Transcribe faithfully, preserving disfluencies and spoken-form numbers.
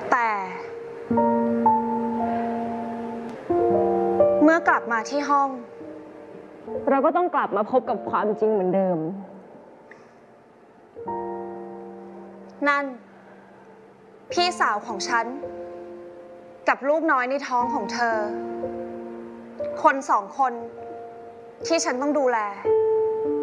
แต่เมื่อกลับมาที่ห้องเราก็ต้องกลับมาพบกับความจริงเหมือนเดิมนั่นพี่สาวของฉันกับลูกน้อยในท้องของเธอคนสองคนที่ฉันต้องดูแล